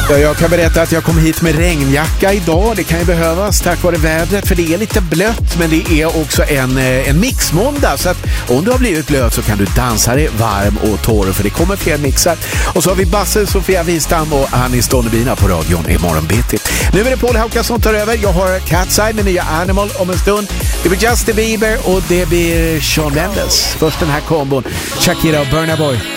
Ja, jag kan berätta att jag kom hit med regnjacka idag. Det kan ju behövas tack vare vädret, för det är lite blött, men det är också en mixmåndag. Så att om du har blivit blöt så kan du dansa dig varm och torr, för det kommer fler mixar. Och så har vi Basse, Sofia Wistam och Anis Donnebina på radion imorgon bitti. Nu är det Paul Hauka som tar över. Jag har Catside med nya Animal om en stund. Det blir Justin Bieber och det blir Shawn Mendes. Först den här kombon, Shakira och Burna Boy.